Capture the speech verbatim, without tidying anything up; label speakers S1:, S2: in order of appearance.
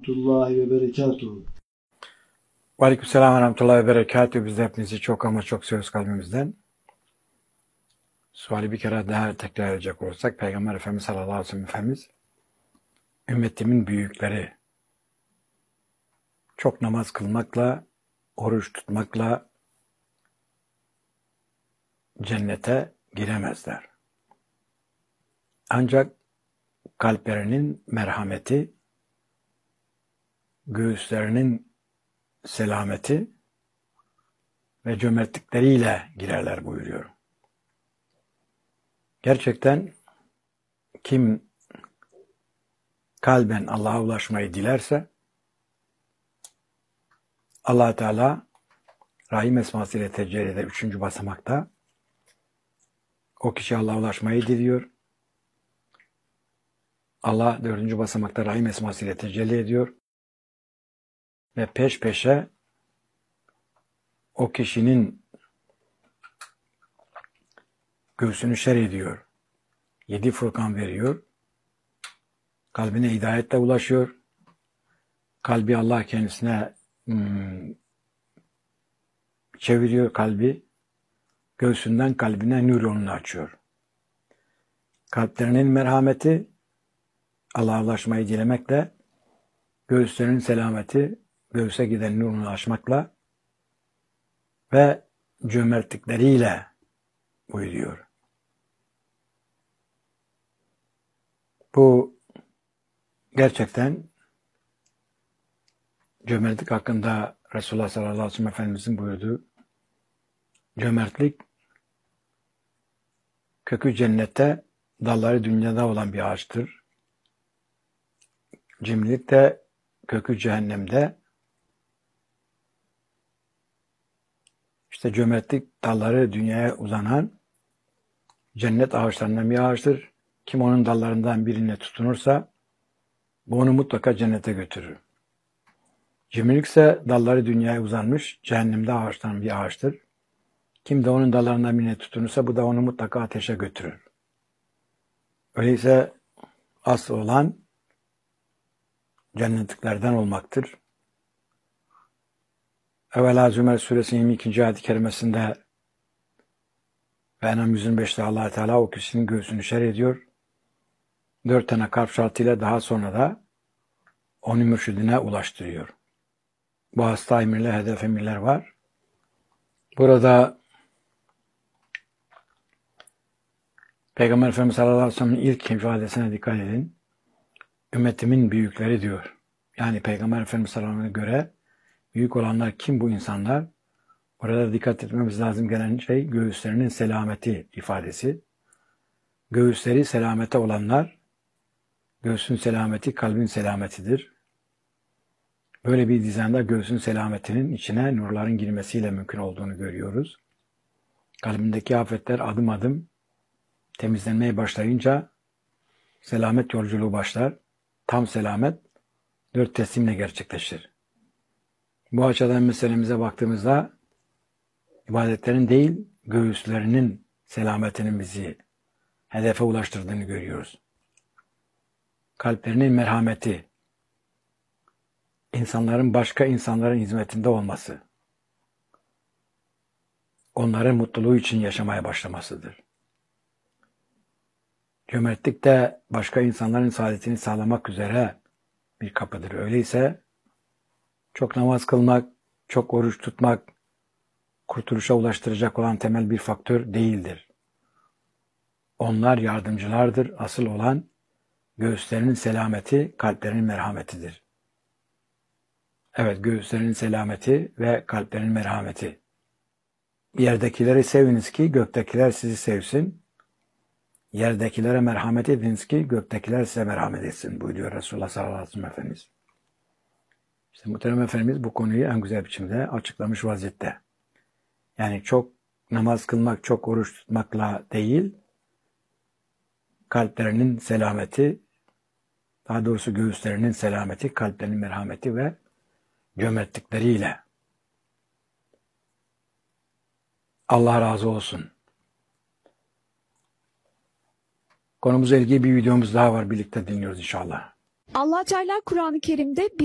S1: rahmetullahi ve berekatuhu.
S2: Aleykümselam ve rahmetullahi ve berekatuhu. Biz de hepinizi çok ama çok seviyoruz kalbimizden. Suali bir kere daha tekrar edecek olursak, Peygamber Efendimiz sallallahu aleyhi ve sellem Efendimiz, ümmetimin büyükleri çok namaz kılmakla, oruç tutmakla cennete giremezler. Ancak kalplerinin merhameti, göğüslerinin selameti ve cömertlikleriyle girerler buyuruyor. Gerçekten kim kalben Allah'a ulaşmayı dilerse, Allah Teala Rahim esması ile tecellide üçüncü basamakta o kişi Allah'a ulaşmayı diliyor. Allah dördüncü basamakta Rahim esması ile tecelli ediyor. Ve peş peşe o kişinin göğsünü şer ediyor. Yedi Furkan veriyor. Kalbine hidayetle ulaşıyor. Kalbi Allah kendisine hmm, çeviriyor kalbi. Göğsünden kalbine nur yolunu açıyor. Kalplerinin merhameti Allah'a ulaşmayı dilemekle, göğüslerinin selameti göğüse giden nurunu açmakla ve cömertlikleriyle buyuruyor. Bu gerçekten cömertlik hakkında Resulullah sallallahu aleyhi ve sellem Efendimizin buyurduğu cömertlik kökü cennette, dalları dünyada olan bir ağaçtır. Cimrilik de kökü cehennemde. İşte cömertlik dalları dünyaya uzanan cennet ağaçlarından bir ağaçtır. Kim onun dallarından birine tutunursa bu onu mutlaka cennete götürür. Cimrilik ise dalları dünyaya uzanmış cehennemde ağaçtan bir ağaçtır. Kim de onun dallarından birine tutunursa bu da onu mutlaka ateşe götürür. Öyleyse asıl olan cennetliklerden olmaktır. Evvela Zümer Suresinin yirmi ikinci ayet-i kerimesinde ve Enam yüz yirmi beşte Allah Teala o kişinin göğsünü şer ediyor. Dört tane kalp şartıyla daha sonra da onu mürşidine ulaştırıyor. Bu hasta emirler, hedef emirler var. Burada Peygamber Efendimiz sallallahu aleyhi ve sellem'in ilk ifadesine dikkat edin. Ümmetimin büyükleri diyor. Yani Peygamber Efendimiz sallallahu aleyhi ve sellem'e göre büyük olanlar kim bu insanlar? Burada dikkat etmemiz lazım gelen şey göğüslerinin selameti ifadesi. Göğüsleri selamete olanlar, göğsün selameti kalbin selametidir. Böyle bir dizende göğsün selametinin içine nurların girmesiyle mümkün olduğunu görüyoruz. Kalbindeki afetler adım adım temizlenmeye başlayınca selamet yolculuğu başlar. Tam selamet dört teslimle gerçekleşir. Bu açıdan meselemize baktığımızda ibadetlerin değil, göğüslerinin selametinin bizi hedefe ulaştırdığını görüyoruz. Kalplerinin merhameti, insanların başka insanların hizmetinde olması, onların mutluluğu için yaşamaya başlamasıdır. Cömertlik de başka insanların saadetini sağlamak üzere bir kapıdır. Öyleyse çok namaz kılmak, çok oruç tutmak, kurtuluşa ulaştıracak olan temel bir faktör değildir. Onlar yardımcılardır. Asıl olan göğüslerinin selameti, kalplerinin merhametidir. Evet, göğüslerinin selameti ve kalplerinin merhameti. Yerdekileri seviniz ki göktekiler sizi sevsin. Yerdekilere merhamet ediniz ki göktekiler size merhamet etsin buyuruyor Resulullah sallallahu aleyhi ve sellem Efendimiz. İşte muhterem Efendimiz bu konuyu en güzel biçimde açıklamış vaziyette. Yani çok namaz kılmak, çok oruç tutmakla değil, kalplerinin selameti, daha doğrusu göğüslerinin selameti, kalplerinin merhameti ve cömertlikleriyle. Allah razı olsun. Konumuzla ilgili bir videomuz daha var. Birlikte dinliyoruz inşallah.
S3: Allah Teala Kur'an-ı Kerim'de